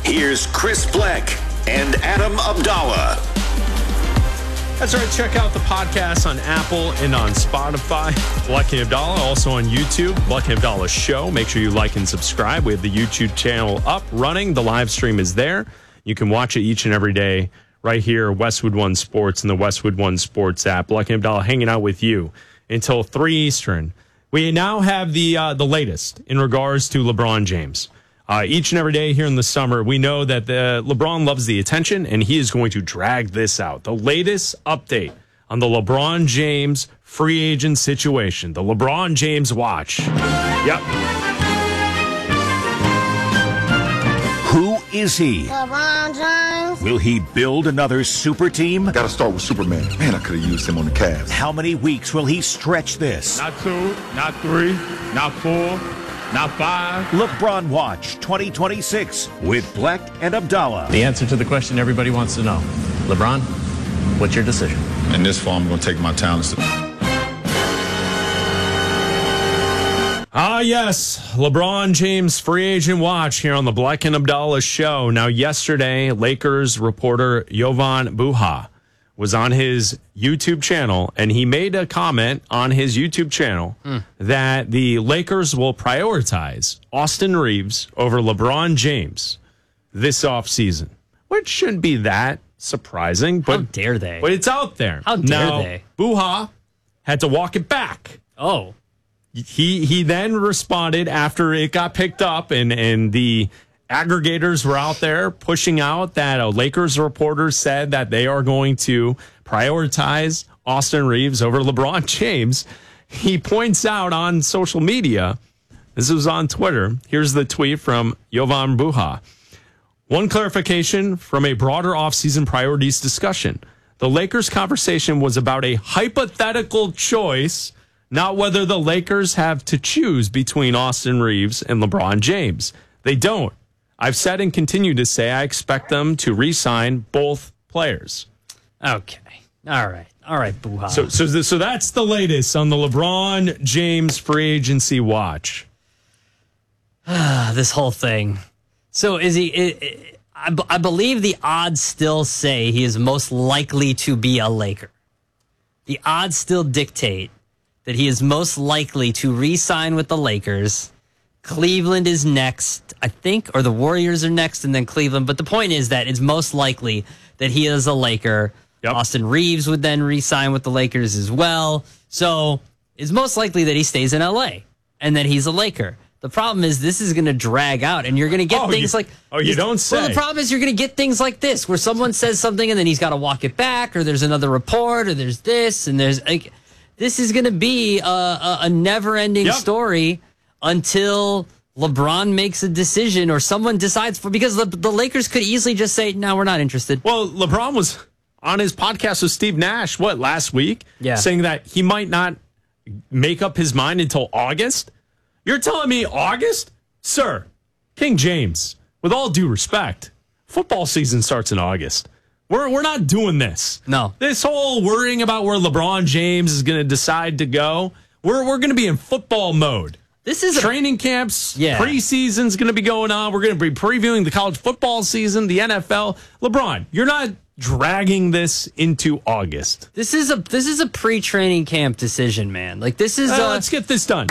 Here's Chris Black and Adam Abdallah. That's right. Check out the podcast on Apple and on Spotify. Black and Abdallah, also on YouTube. Black and Abdallah Show. Make sure you like and subscribe. We have the YouTube channel up, running. The live stream is there. You can watch it each and every day right here, Westwood One Sports and the Westwood One Sports app. Black and Abdallah hanging out with you until 3 Eastern. We now have the latest in regards to LeBron James. Each and every day here in the summer, we know that LeBron loves the attention, and he is going to drag this out. The latest update on the LeBron James free agent situation, the LeBron James watch. Yep. Who is he? LeBron James. Will he build another super team? Gotta start with Superman. Man, I could have used him on the Cavs. How many weeks will he stretch this? Not 2, not 3, not 4. Not 5. LeBron Watch 2026 with Black and Abdallah. The answer to the question everybody wants to know. LeBron, what's your decision? In this form, I'm going to take my talents. Yes, LeBron James free agent watch here on the Black and Abdallah Show. Now, yesterday, Lakers reporter Jovan Buha was on his YouTube channel, and he made a comment on his YouTube channel that the Lakers will prioritize Austin Reeves over LeBron James this offseason, which shouldn't be that surprising. But how dare they? But it's out there. How dare they? Buha had to walk it back. Oh. He then responded after it got picked up, and the aggregators were out there pushing out that a Lakers reporter said that they are going to prioritize Austin Reeves over LeBron James. He points out on social media, this was on Twitter, here's the tweet from Jovan Buha. One clarification from a broader offseason priorities discussion. The Lakers conversation was about a hypothetical choice, not whether the Lakers have to choose between Austin Reeves and LeBron James. They don't. I've said and continue to say I expect them to re-sign both players. Okay. All right, Buha. So that's the latest on the LeBron James free agency watch. This whole thing. So is he? I believe the odds still say he is most likely to be a Laker. The odds still dictate that he is most likely to re-sign with the Lakers. Cleveland is next, I think, or the Warriors are next, and then Cleveland. But the point is that it's most likely that he is a Laker. Yep. Austin Reeves would then re-sign with the Lakers as well. So it's most likely that he stays in L.A. and that he's a Laker. The problem is this is going to drag out, and you're going to get things like... Oh, you don't say. Well, the problem is you're going to get things like this, where someone says something, and then he's got to walk it back, or there's another report, or there's this, and there's... This is going to be a never-ending story until LeBron makes a decision or someone decides because the Lakers could easily just say, no, we're not interested. Well, LeBron was on his podcast with Steve Nash, last week? Yeah. Saying that he might not make up his mind until August? You're telling me August? Sir, King James, with all due respect, football season starts in August. We're not doing this. No. This whole worrying about where LeBron James is going to decide to go, we're going to be in football mode. This is training camps, preseason's going to be going on. We're going to be previewing the college football season, the NFL. LeBron, you're not dragging this into August. This is a pre-training camp decision, man. Like this is let's get this done.